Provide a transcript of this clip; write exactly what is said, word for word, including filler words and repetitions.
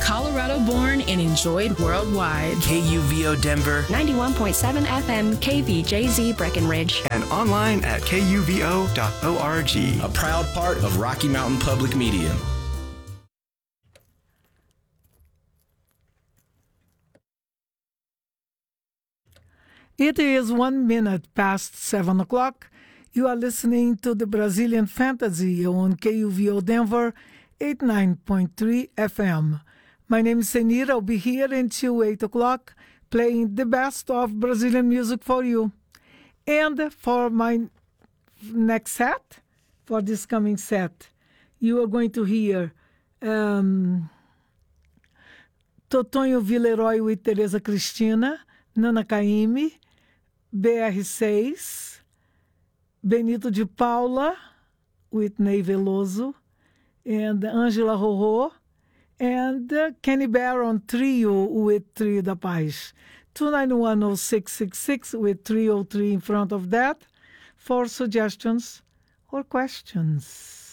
Colorado born and enjoyed worldwide. K U V O Denver, ninety-one point seven F M K V J Z Breckenridge, and online at K U V O dot org. A proud part of Rocky Mountain Public Media. It is one minute past seven o'clock. You are listening to the Brazilian Fantasy on K U V O Denver, eighty-nine point three F M. My name is Senira. I'll be here until eight o'clock, playing the best of Brazilian music for you. And for my next set, for this coming set, you are going to hear um, Totonho Villeroy with Teresa Cristina, Nana Caymmi, B R six, Benito de Paula with Ney Veloso, and Angela Rorô, and uh, Kenny Barron Trio with Trio da Paz. two nine one oh six six six with three oh three in front of that for suggestions or questions.